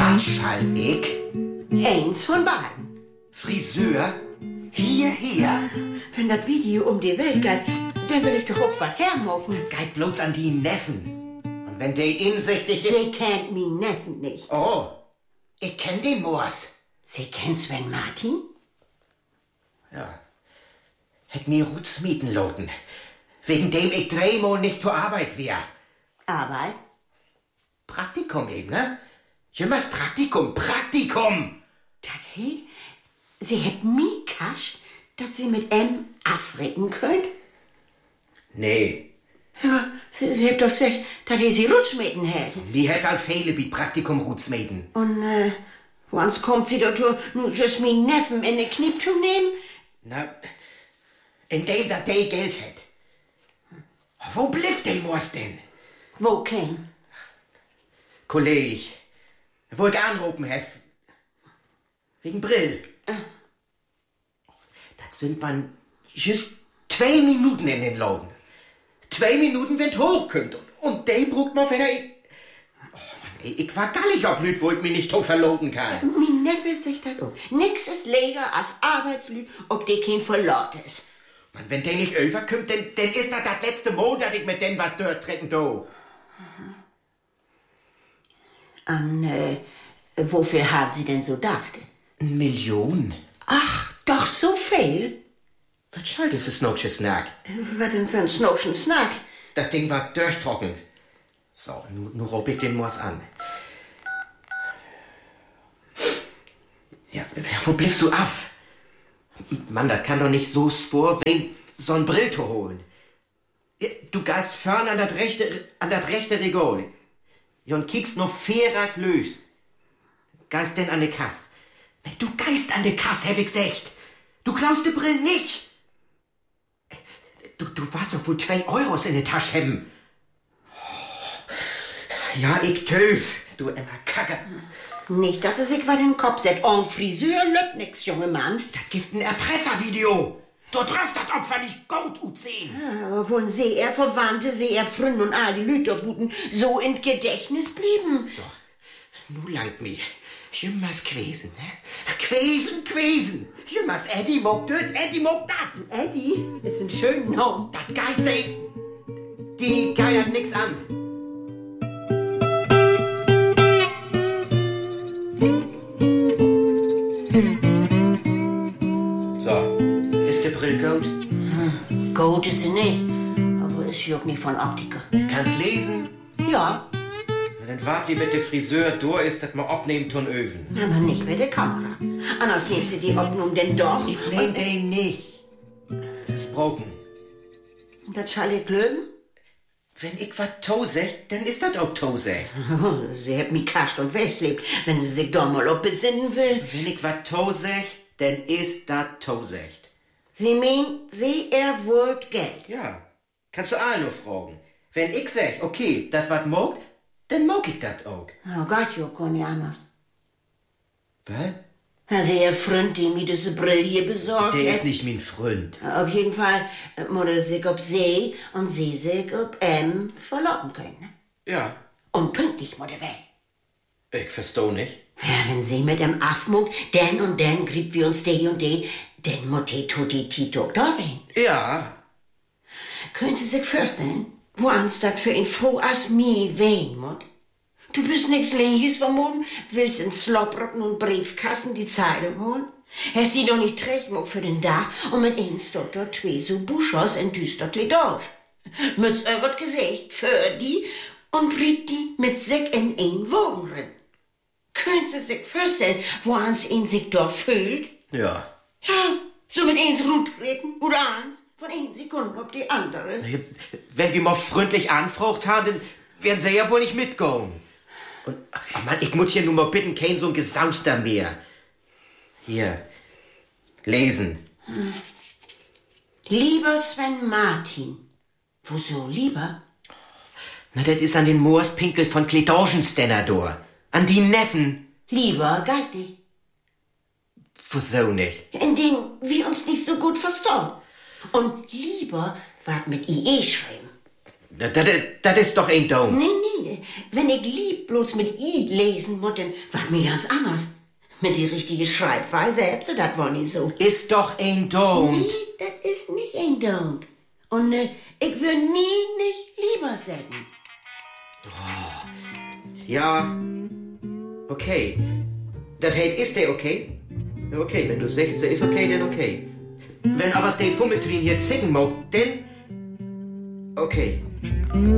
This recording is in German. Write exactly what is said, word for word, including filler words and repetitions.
Was schall ich? Eins von beiden. Friseur? Hierher? Wenn das Video um die Welt geht, dann will ich doch auch was hermachen. Geht bloß an die Neffen. Und wenn der insichtig ist... Sie kennt min Neffen nicht. Oh, ich kenn den Moors. Sie kennt Sven Martin? Ja. Hätt mir Ruts mieten loten. Wegen dem ich dreimal nicht zur Arbeit wär. Arbeit? Praktikum eben, ne? Jimmers Praktikum, Praktikum! Das heet, Sie hätt mi kascht, dass Sie mit M africken könnt? Nee. Ja, Sie habt doch gesagt, dass ihr Sie Rutschmäden hätt. Die hätt all viele wie Praktikum Rutsmäden. Und, äh, wanns kommt Sie doch nur just min Neffen in den Knipp zu nehmen? Na, in dem, dat de Geld hätt. Wo bliff de Moors denn? Wo kein? Kolleg, wo ich anrufen hef. Wegen Brill. Äh. Das sind man just zwei Minuten in den Laden. Zwei Minuten, wenn's hochkommt. Und, und de brucht man, wenn er... Oh Mann, ey, ich war gallig ob Lüt, wo ich mich nicht so verloten kann. Min Neffe sagt das auch. Nix ist leger als Arbeitslüt, ob die kein verlot ist. Mann, wenn der nicht overkommt, dann, dann ist das das letzte Mal, dass ich mit dem was dort trecken do. An, äh, wofür hat sie denn so dachte? Eine Million? Ach, doch so viel? Was schall das ist Snowsche Snack? Was denn für ein Snowschen Snack? Das Ding war durchtrocken. So, nu, nu rob ich den Moors an. Ja, wo bliffst du af? Mann, das kann doch nicht so vor, wen so ein Brill zu holen. Du gehst fern an das rechte, an das rechte Regal. Und kiekst noch fairer lös. Geist denn an de Kass? Du geist an de Kass, hab ich gesagt. Du klaust de Brill nicht. Du, du warst doch wohl zwei Euros in de Tasche haben. Ja, ich töf, du immer Kacke. Nicht, dass es sich was in den Kopf setzt. En Friseur löbt nix, junge Mann. Das gibt ein Erpresservideo. Du trifft das Opfer nicht gut ut sehen. Ja, aber wollen sie er Verwandte, sie er Freunde und all die Lüterbuten so in Gedächtnis blieben? So, nu langt mi. Jimmers Quesen, ne? Quesen, Quesen. Jimmers Eddie mag död, Eddie mag dat. Eddie ist ein schöner Name. Dat geit sie. Die geilert nix an. So, ist der Brill gut? Hm, gut ist sie nicht, aber ist sie auch nicht von Optiker. Kannst lesen? Ja, Na, dann wart wie mit der Friseur durch ist, dass man abnehmen tun öven. aber nicht mit der Kamera. Anders nimmt sie die Ordnung denn doch. Ich nehm den nicht. Versprochen. Und das schall ich glöben? Wenn ich wat tosecht, dann ist das auch tosecht. Sie hat mich kascht und weglebt, wenn sie sich doch mal ob besinnen will. Wenn ich wat tosecht, dann ist das tosecht. Sie meint, sie erwollt Geld. Ja, kannst du all nur fragen. Wenn ich sag, okay, das wat mogt, dann mog ich dat auch. Oh Gott, jo, kann nicht anders. Was? Also ihr Freund, die mir diese Brille hier besorgt Der hat. ist nicht mein Freund. Auf jeden Fall äh, muss er sich ob sie und sie sich ob M verlocken können. Ne? Ja, Und pünktlich muss er weg. ich versteh nicht. Ja, wenn sie mit dem Afmut, denn und denn grieb wir uns die und die, denn mutti tutti tito da wen. Ja, Können Sie sich vorstellen, wo ans dat für ihn froh as mi wen mut? Du bist nix Lehies vermuten, willst in Slopprocken und Briefkasten die Zeitung holen? Hast die doch nicht trägt mo für den Dach und mit eins dort dort zwei so Buschos in düstertli durch. Mütz er wird gesagt, für die und briet die mit sich in ein Wogen rein. Können Sie sich vorstellen, wo ans ihn sich dort fühlt? ja. Ja, so mit eins Rut treten oder eins, von ein Sekunden auf die andere. Wenn wir mal freundlich anfragt haben, dann werden sie ja wohl nicht mitgehen. Und, ach Mann, ich muss hier nur mal bitten, kein so ein Gesauster mehr. Hier, lesen. Hm. Lieber Sven Martin. Woso lieber? Na, das ist an den Moorspinkel von Kledorschenstenner da. An die Neffen. Lieber geht nicht. Wieso nicht? In denen wir uns nicht so gut verstehen. Und lieber wat mit I E schreiben. Das, das, das ist doch ein Dom. Nee, nee, wenn ich lieb bloß mit I lesen muss, dann war mir ganz anders. Mit die richtige Schreibweise habt ihr das wohl nicht so. Ist doch ein Don't. Nee, das ist nicht ein Don't. Und äh, ich will nie nicht lieber sagen. Oh. Ja, okay. Das heißt, ist der okay? Okay, wenn du sagst, ist okay, dann okay. Wenn aber der Fummeltrin hier zicken mag, dann okay.